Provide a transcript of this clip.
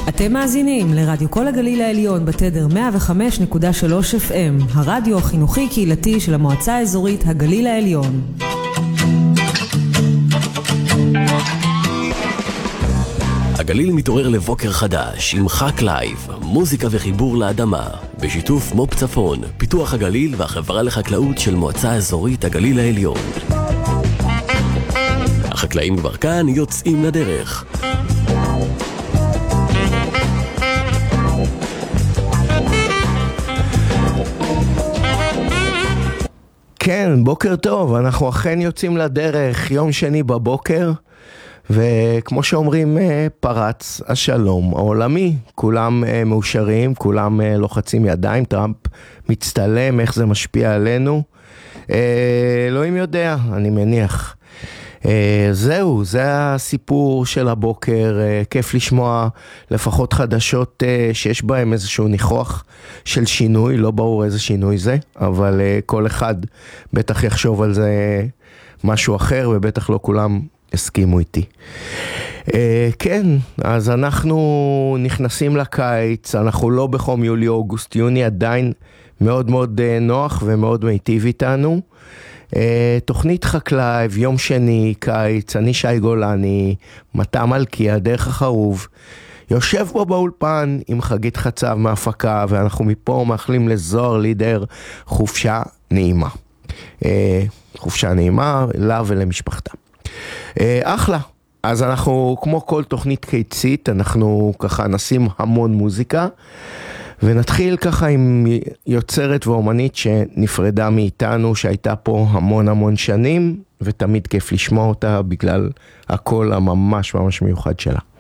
אתם מאזינים לרדיו כל הגליל העליון בתדר 105.3 FM, הרדיו החינוכי קהילתי של המועצה האזורית הגליל העליון. הגליל מתעורר לבוקר חדש עם חק לייב, מוזיקה וחיבור לאדמה, בשיתוף מו"פ צפון, פיתוח הגליל והחברה לחקלאות של מועצה האזורית הגליל העליון. החקלאים כבר כאן, יוצאים לדרך. כן, בוקר טוב, אנחנו אכן יוצאים לדרך, יום שני בבוקר, וכמו שאומרים, פרץ השלום העולמי, כולם מאושרים, כולם לוחצים ידיים, טראמפ מצטלם, איך זה משפיע עלינו, אלוהים יודע, אני מניח. זהו, זה הסיפור של הבוקר, כיף לשמוע לפחות חדשות שיש בהם איזשהו ניחוח של שינוי, לא ברור איזה שינוי זה, אבל כל אחד בטח יחשוב על זה משהו אחר, ובטח לא כולם הסכימו איתי. כן, אז אנחנו נכנסים לקיץ, אנחנו לא בחום יולי-אוגוסט, יוני עדיין מאוד מאוד נוח ומאוד מיטיב איתנו. תוכנית חקלאי, יום שני, קיץ, אני שי גולני, מטה מלכיה, דרך החרוב, יושב פה באולפן עם חגית חצב מהפקה, ואנחנו מפה מאחלים לזוהר לידר חופשה נעימה. חופשה נעימה, לה ולמשפחתה. אחלה. אז אנחנו, כמו כל תוכנית קיצית, אנחנו ככה נשים המון מוזיקה, ונתחיל ככה עם יוצרת ואומנית שנפרדה מאיתנו, שהייתה פה המון המון שנים, ותמיד כיף לשמוע אותה בגלל הקול הממש ממש מיוחד שלה.